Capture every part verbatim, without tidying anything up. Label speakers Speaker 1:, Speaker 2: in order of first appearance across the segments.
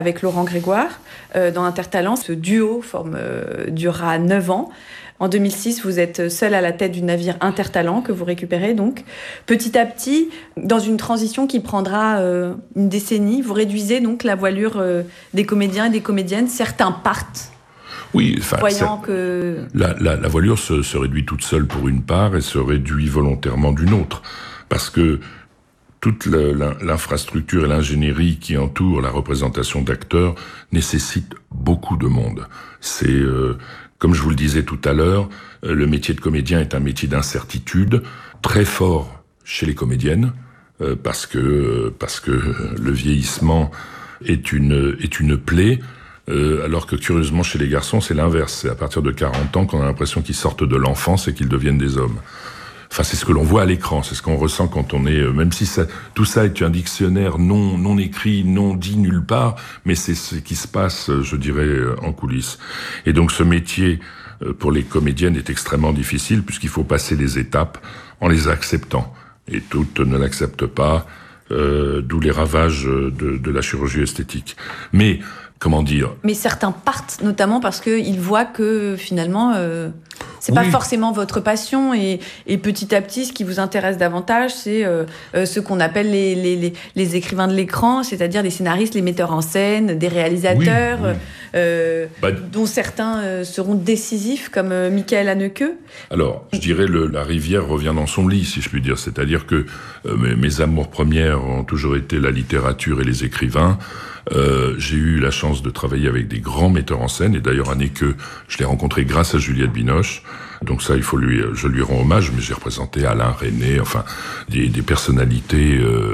Speaker 1: avec Laurent Grégoire euh, dans Intertalent. Ce duo forme, euh, durera neuf ans. En deux mille six, vous êtes seul à la tête du navire Intertalent que vous récupérez donc. Petit à petit, dans une transition qui prendra euh, une décennie, vous réduisez donc la voilure euh, des comédiens et des comédiennes. Certains partent.
Speaker 2: Oui, enfin,
Speaker 1: voyant que...
Speaker 2: la, la, la voilure se, se réduit toute seule pour une part et se réduit volontairement d'une autre. Parce que toute le, l'infrastructure et l'ingénierie qui entoure la représentation d'acteurs nécessite beaucoup de monde. C'est, euh, comme je vous le disais tout à l'heure, euh, le métier de comédien est un métier d'incertitude très fort chez les comédiennes, euh, parce que parce que le vieillissement est une est une plaie. Euh, alors que curieusement chez les garçons c'est l'inverse, c'est à partir de quarante ans qu'on a l'impression qu'ils sortent de l'enfance et qu'ils deviennent des hommes. Enfin, c'est ce que l'on voit à l'écran, c'est ce qu'on ressent quand on est, même si ça, tout ça est un dictionnaire non non écrit, non dit nulle part, mais c'est ce qui se passe, je dirais, en coulisses. Et donc ce métier pour les comédiennes est extrêmement difficile puisqu'il faut passer les étapes en les acceptant. Et toutes ne l'acceptent pas, euh, d'où les ravages de, de la chirurgie esthétique. Mais comment dire ?
Speaker 1: Mais certains partent notamment parce qu'ils voient que finalement, euh, c'est oui. pas forcément votre passion et, et petit à petit, ce qui vous intéresse davantage, c'est euh, euh, ce qu'on appelle les, les, les, les écrivains de l'écran, c'est-à-dire les scénaristes, les metteurs en scène, des réalisateurs, oui, oui. Euh, bah, dont certains euh, seront décisifs, comme euh, Michael Haneke.
Speaker 2: Alors, je dirais le, la rivière revient dans son lit, si je puis dire. C'est-à-dire que euh, mes, mes amours premières ont toujours été la littérature et les écrivains. Euh, j'ai eu la chance de travailler avec des grands metteurs en scène, et d'ailleurs Haneke, je l'ai rencontré grâce à Juliette Binoche, donc ça il faut lui, je lui rends hommage, mais j'ai représenté Alain Resnais, enfin des, des personnalités, euh,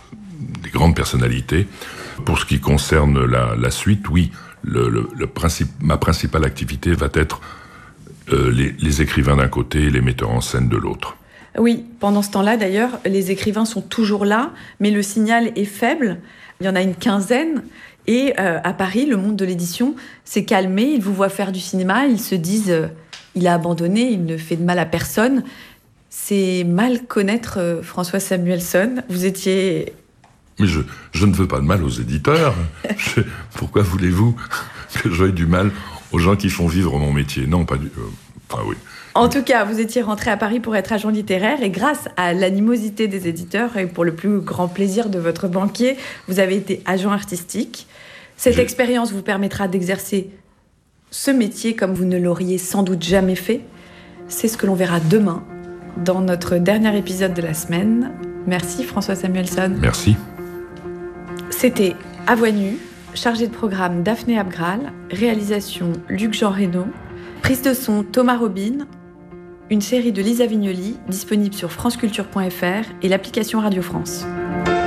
Speaker 2: des grandes personnalités. Pour ce qui concerne la, la suite, oui, le, le, le principe, ma principale activité va être euh, les, les écrivains d'un côté et les metteurs en scène de l'autre.
Speaker 1: Oui, pendant ce temps-là d'ailleurs, les écrivains sont toujours là, mais le signal est faible. Il y en a une quinzaine. Et euh, à Paris, le monde de l'édition s'est calmé. Ils vous voient faire du cinéma. Ils se disent euh, il a abandonné, il ne fait de mal à personne. C'est mal connaître euh, François Samuelsson. Vous étiez...
Speaker 2: Mais je, je ne veux pas de mal aux éditeurs. je, pourquoi voulez-vous que j'aie du mal aux gens qui font vivre mon métier ? Non, pas du... Euh, enfin, oui.
Speaker 1: En tout cas, vous étiez rentré à Paris pour être agent littéraire et grâce à l'animosité des éditeurs et pour le plus grand plaisir de votre banquier, vous avez été agent artistique. Cette J'ai... expérience vous permettra d'exercer ce métier comme vous ne l'auriez sans doute jamais fait. C'est ce que l'on verra demain dans notre dernier épisode de la semaine. Merci François Samuelsson.
Speaker 2: Merci.
Speaker 1: C'était À Voix Nue, chargé de programme Daphné Abgral, réalisation Luc-Jean Reynaud, prise de son Thomas Robin. Une série de Lisa Vignoli, disponible sur franceculture point f r et l'application Radio France.